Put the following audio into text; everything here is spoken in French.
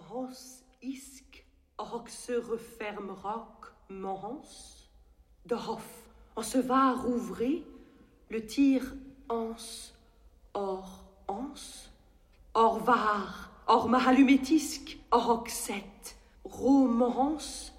Mohos isk, och se refermerak mohos, de hof, en se va rouvrer, le tir ans, or var, or mahalumetisk, or set, ro mohos,